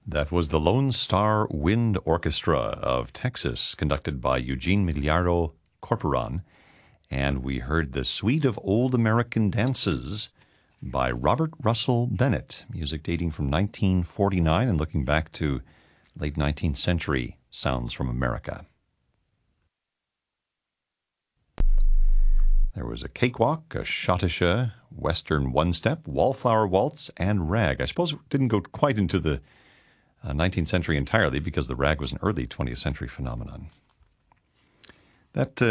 That was the Lone Star Wind Orchestra of Texas, conducted by Eugene Migliaro Corporon. And we heard the Suite of Old American Dances by Robert Russell Bennett, music dating from 1949 and looking back to late 19th century sounds from America. There was a cakewalk, a schottische, western one-step, wallflower waltz, and rag. I suppose it didn't go quite into the 19th century entirely because the rag was an early 20th century phenomenon. That